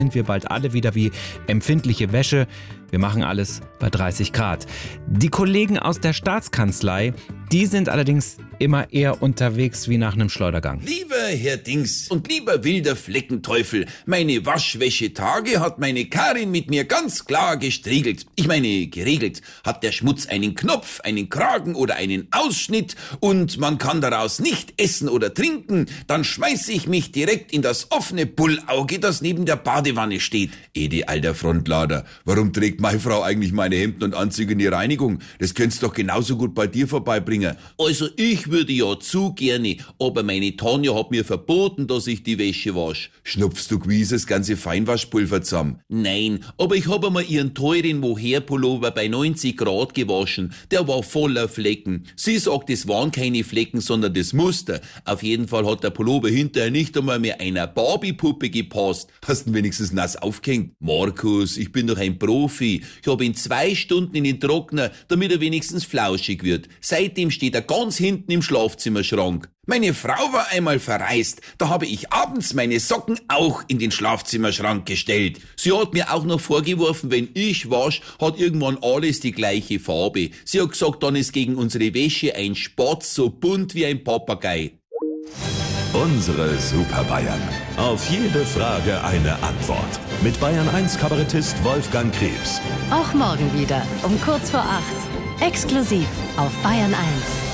sind wir bald alle wieder wie empfindliche Wäsche. Wir machen alles bei 30 Grad. Die Kollegen aus der Staatskanzlei, die sind allerdings immer eher unterwegs wie nach einem Schleudergang. Lieber Herr Dings und lieber wilder Fleckenteufel, meine Waschwäschetage hat meine Karin mit mir ganz klar gestriegelt. Ich meine, geregelt. Hat der Schmutz einen Knopf, einen Kragen oder einen Ausschnitt und man kann daraus nicht essen oder trinken, dann schmeiße ich mich direkt in das offene Bullauge, das neben der Badewanne steht. Ede, alter Frontlader, warum trägt meine Frau eigentlich meine Hemden und Anzüge in die Reinigung? Das könntest du doch genauso gut bei dir vorbeibringen. Also ich würde ja zu gerne, aber meine Tanja hat mir verboten, dass ich die Wäsche wasche. Schnupfst du gewiss das ganze Feinwaschpulver zusammen? Nein, aber ich habe einmal ihren teuren Mohair-Pullover bei 90 Grad gewaschen. Der war voller Flecken. Sie sagt, es waren keine Flecken, sondern das Muster. Auf jeden Fall hat der Pullover hinterher nicht einmal mehr einer Barbie-Puppe gepasst. Hast du wenigstens nass aufgehängt? Markus, ich bin doch ein Profi. Ich habe ihn 2 Stunden in den Trockner, damit er wenigstens flauschig wird. Seitdem steht er ganz hinten im Schlafzimmerschrank. Meine Frau war einmal verreist, da habe ich abends meine Socken auch in den Schlafzimmerschrank gestellt. Sie hat mir auch noch vorgeworfen, wenn ich wasch, hat irgendwann alles die gleiche Farbe. Sie hat gesagt, dann ist gegen unsere Wäsche ein Spatz so bunt wie ein Papagei. Unsere Super Bayern. Auf jede Frage eine Antwort. Mit Bayern 1 Kabarettist Wolfgang Krebs. Auch morgen wieder um kurz vor 8. Exklusiv auf Bayern 1.